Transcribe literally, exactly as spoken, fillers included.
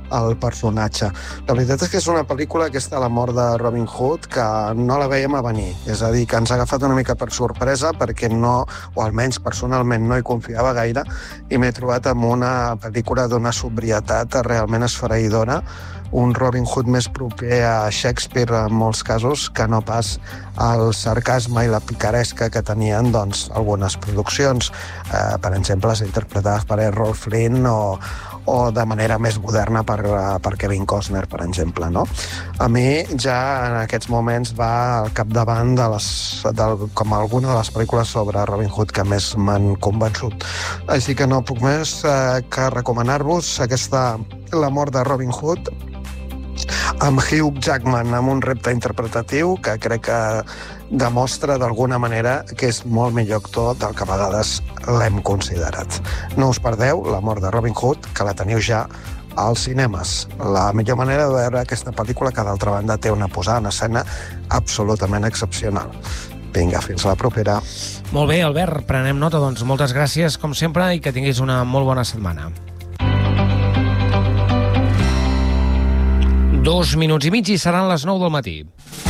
el personatge. La veritat és que és una pel·lícula, aquesta, La mort de Robin Hood, que no la veiem a venir. És a dir, que ens ha agafat una mica per sorpresa perquè no, o almenys personalment no hi confiava gaire, i m'he trobat amb una pel·lícula d'una sobrietat realment esfereïdora, un Robin Hood més proper a Shakespeare en molts casos que no pas al sarcasme i la picaresca que tenien doncs, algunes produccions. Eh, per exemple, interpretades per Errol Flynn o, o de manera més moderna per, per Kevin Costner, per exemple. No? A mi ja en aquests moments va al capdavant de les, del, com alguna de les pel·lícules sobre Robin Hood que més m'han convençut. Així que no puc més eh, que recomanar-vos aquesta La mort de Robin Hood, amb Hugh Jackman, amb un repte interpretatiu que crec que demostra d'alguna manera que és molt millor actor del que a vegades l'hem considerat. No us perdeu La mort de Robin Hood, que la teniu ja als cinemes. La millor manera de veure aquesta pel·lícula, que d'altra banda té una posada en escena absolutament excepcional. Vinga, fins la propera. Molt bé, Albert, prenem nota, doncs moltes gràcies, com sempre, i que tinguis una molt bona setmana. Dos minuts i mig i seran les nou del matí.